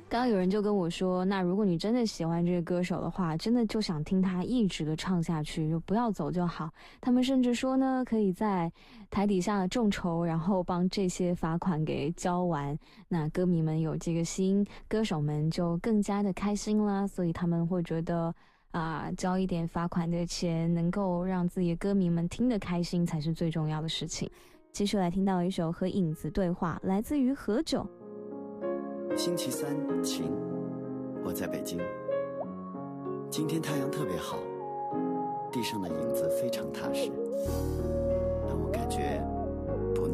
刚刚有人就跟我说，那如果你真的喜欢这个歌手的话，真的就想听他一直的唱下去，就不要走就好。他们甚至说呢，可以在台底下众筹，然后帮这些罚款给交完。那歌迷们有这个心，歌手们就更加的开心啦，所以他们会觉得交一点罚款的钱，能够让自己的歌迷们听得开心才是最重要的事情。继续来听到一首和影子对话，来自于何炅。 星期三晴，我在北京。今天太阳特别好，地上的影子非常踏实，让我感觉